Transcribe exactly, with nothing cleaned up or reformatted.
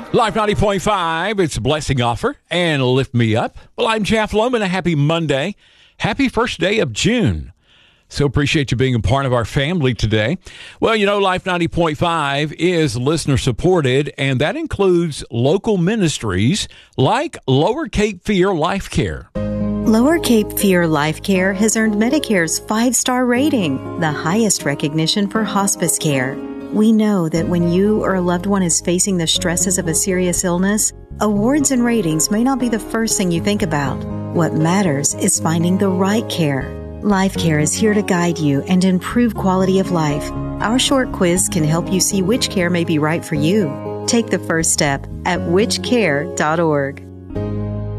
Life ninety point five, it's a blessing offer and lift me up. Well, I'm Jeff Loman. A happy Monday. Happy first day of June. So appreciate you being a part of our family today. Well, you know, Life ninety point five is listener supported, and that includes local ministries like Lower Cape Fear Life Care. Lower Cape Fear Life Care has earned Medicare's five-star rating, the highest recognition for hospice care. We know that when you or a loved one is facing the stresses of a serious illness, awards and ratings may not be the first thing you think about. What matters is finding the right care. Life Care is here to guide you and improve quality of life. Our short quiz can help you see which care may be right for you. Take the first step at which care dot org.